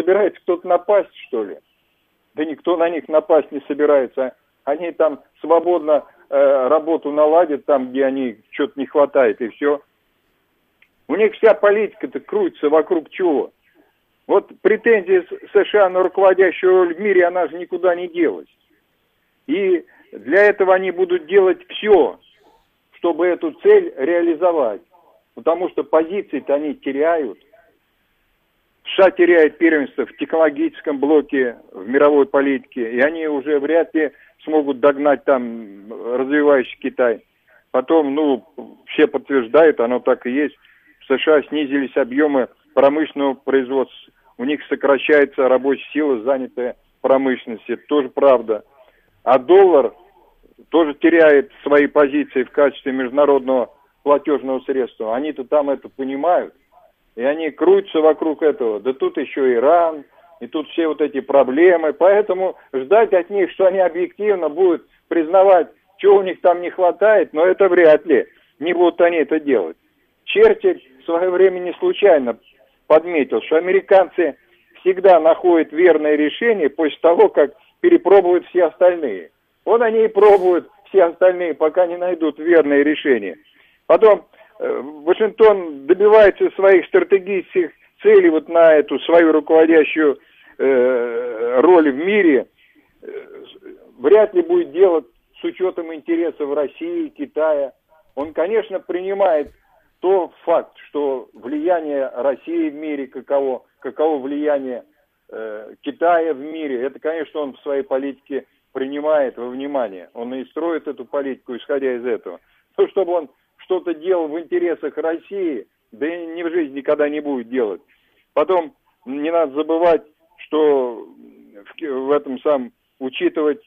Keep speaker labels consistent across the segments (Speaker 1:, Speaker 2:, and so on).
Speaker 1: собирается кто-то напасть, что ли? Да никто на них напасть не собирается. Они там свободно работу наладят, там, где они что-то не хватает, и все. У них вся политика-то крутится вокруг чего? Вот претензия США на руководящую роль в мире, она же никуда не делась. И для этого они будут делать все, чтобы эту цель реализовать. Потому что позиции-то они теряют. США теряет первенство в технологическом блоке, в мировой политике, и они уже вряд ли смогут догнать там развивающий Китай. Потом, все подтверждают, оно так и есть, в США снизились объемы промышленного производства, у них сокращается рабочая сила, занятая в промышленности, это тоже правда. А доллар тоже теряет свои позиции в качестве международного платежного средства. Они-то там это понимают. И они крутятся вокруг этого. Да тут еще Иран, и тут все вот эти проблемы. Поэтому ждать от них, что они объективно будут признавать, чего у них там не хватает, но это вряд ли. Не будут они это делать. Черчилль в свое время не случайно подметил, что американцы всегда находят верное решение после того, как перепробуют все остальные. Вот они и пробуют все остальные, пока не найдут верное решение. Потом Вашингтон добивается своих стратегических целей вот на эту свою руководящую роль в мире, вряд ли будет делать с учетом интересов России, Китая. Он, конечно, принимает тот факт, что влияние России в мире, каково влияние Китая в мире, это, конечно, он в своей политике принимает во внимание. Он и строит эту политику, исходя из этого. Но чтобы он что-то делал в интересах России, да и ни в жизни никогда не будет делать. Потом не надо забывать, что в этом самом учитывать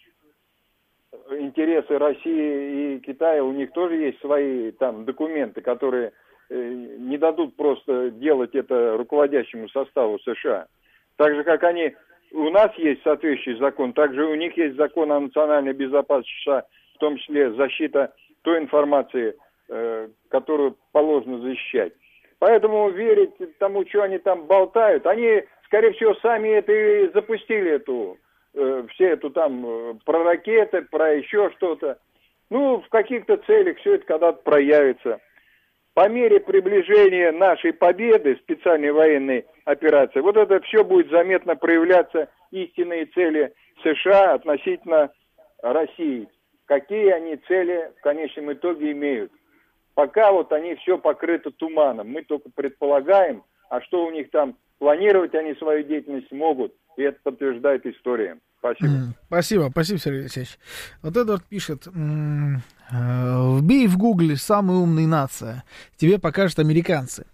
Speaker 1: интересы России и Китая, у них тоже есть свои там документы, которые не дадут просто делать это руководящему составу США. Так же, как у нас есть соответствующий закон, также у них есть закон о национальной безопасности США, в том числе защита той информации, которую положено защищать. Поэтому верить тому, что они там болтают, они, скорее всего, сами это и запустили, все эту там про ракеты, про еще что-то. В каких-то целях все это когда-то проявится. По мере приближения нашей победы, специальной военной операции, вот это все будет заметно проявляться, истинные цели США относительно России. Какие они цели в конечном итоге имеют. Пока вот они все покрыты туманом. Мы только предполагаем, а что у них там, планировать они свою деятельность могут. И это подтверждает история. Спасибо.
Speaker 2: Спасибо, Сергей Алексеевич. Вот Эдвард пишет: вбей в гугле «самая умная нация», тебе покажут американцы.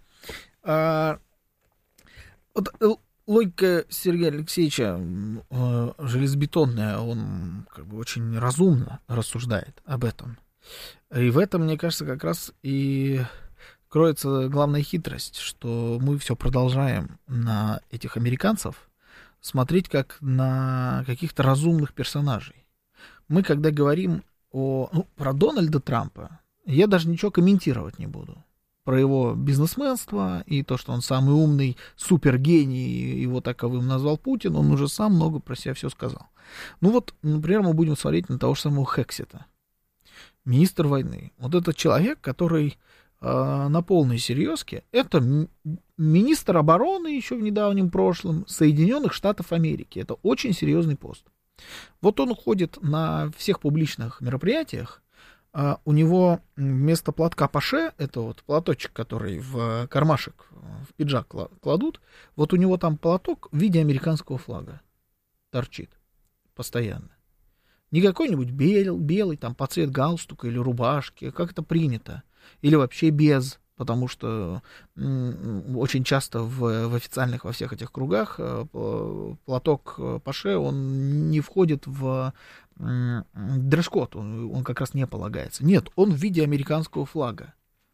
Speaker 2: Вот логика Сергея Алексеевича железобетонная, он как бы очень разумно рассуждает об этом. И в этом, мне кажется, как раз и кроется главная хитрость, что мы все продолжаем на этих американцев смотреть как на каких-то разумных персонажей. Мы, когда говорим про Дональда Трампа, я даже ничего комментировать не буду. Про его бизнесменство и то, что он самый умный супергений, его таковым назвал Путин, он уже сам много про себя все сказал. Например, мы будем смотреть на того же самого Хексета, министр войны. Вот этот человек, который на полной серьезке, это министр обороны еще в недавнем прошлом Соединенных Штатов Америки. Это очень серьезный пост. Вот он ходит на всех публичных мероприятиях, у него вместо платка паше, это вот платочек, который в кармашек, в пиджак кладут, вот у него там платок в виде американского флага торчит постоянно. Не какой-нибудь белый, там, по цвет галстука или рубашки, как это принято. Или вообще без, потому что очень часто в официальных, во всех этих кругах платок паше, он не входит в дресс-код, он как раз не полагается. Нет, он в виде американского флага.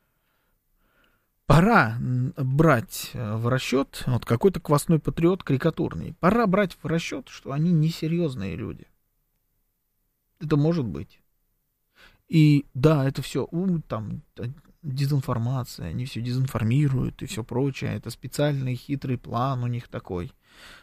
Speaker 2: Пора брать в расчет, вот какой-то квасной патриот карикатурный, пора брать в расчет, что они несерьезные люди. Это может быть. И да, это все, там, дезинформация, они все дезинформируют и все прочее. Это специальный хитрый план у них такой.